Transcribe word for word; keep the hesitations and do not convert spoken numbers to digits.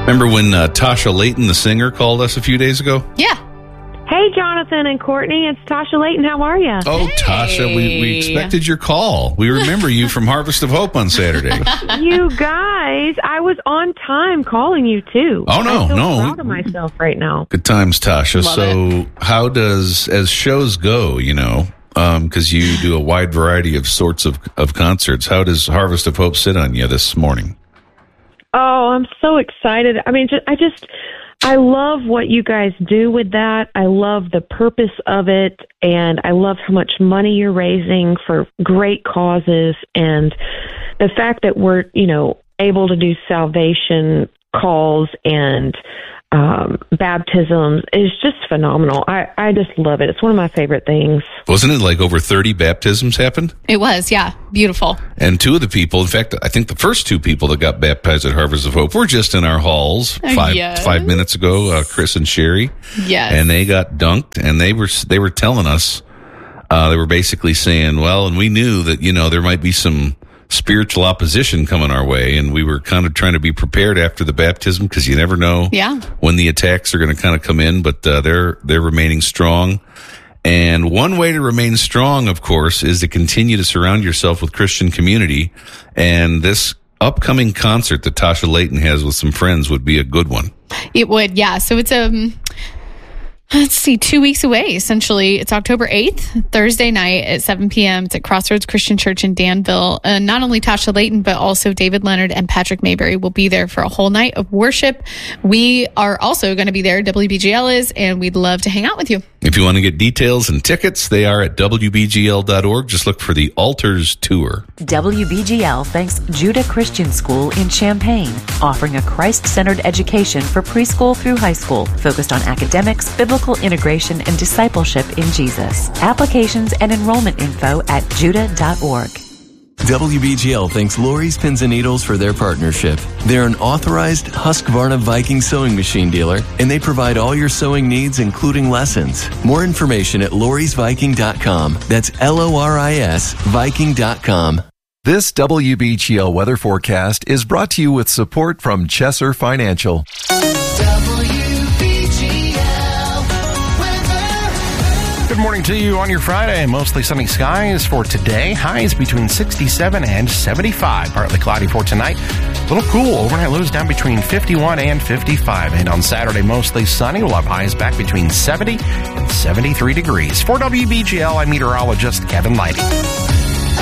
Remember when uh, Tasha Layton, the singer, called us a few days ago? Yeah. Hey, Jonathan and Courtney, it's Tasha Layton. How are you? Oh, Hey. Tasha, we, we expected your call. We remember you from Harvest of Hope on Saturday. You guys, I was on time calling you, too. Oh, no, I feel no. proud of myself right now. Good times, Tasha. Love so how does, as shows go, you know, because um, you do a wide variety of sorts of, of concerts, how does Harvest of Hope sit on you this morning? Oh, I'm so excited. I mean, just, I just... I love what you guys do with that. I love the purpose of it, and I love how much money you're raising for great causes, and the fact that we're, you know, able to do salvation calls and um, baptisms is just phenomenal. I, I just love it. It's one of my favorite things. Wasn't it like over thirty baptisms happened? It was, yeah. Beautiful. And two of the people, in fact, I think the first two people that got baptized at Harvest of Hope were just in our halls five Yes. five minutes ago, uh, Chris and Sherry. Yes. And they got dunked, and they were they were telling us, uh, they were basically saying, well, and we knew that, you know, there might be some spiritual opposition coming our way, and we were kind of trying to be prepared after the baptism because you never know Yeah. when the attacks are going to kind of come in, but uh, they're they're remaining strong. And one way to remain strong, of course, is to continue to surround yourself with Christian community. And this upcoming concert that Tasha Layton has with some friends would be a good one. It would, yeah. So it's um let's see, two weeks away, essentially. It's October eighth, Thursday night at seven p.m. It's at Crossroads Christian Church in Danville. And not only Tasha Layton, but also David Leonard and Patrick Mayberry will be there for a whole night of worship. We are also going to be there, W B G L is, and we'd love to hang out with you. If you want to get details and tickets, they are at W B G L dot org. Just look for the Altars Tour. W B G L thanks Judah Christian School in Champaign, offering a Christ-centered education for preschool through high school, focused on academics, biblical integration, and discipleship in Jesus. Applications and enrollment info at judah dot org. W B G L thanks Lori's Pins and Needles for their partnership. They're an authorized Husqvarna Viking sewing machine dealer, and they provide all your sewing needs, including lessons. More information at loris viking dot com. That's L O R I S Viking dot com. This W B G L weather forecast is brought to you with support from Chesser Financial. Good morning to you on your Friday. Mostly sunny skies for today. Highs between sixty-seven and seventy-five. Partly cloudy for tonight. A little cool. Overnight lows down between fifty-one and fifty-five. And on Saturday, mostly sunny. We'll have highs back between seventy and seventy-three degrees. For W B G L, I'm meteorologist Kevin Lighty.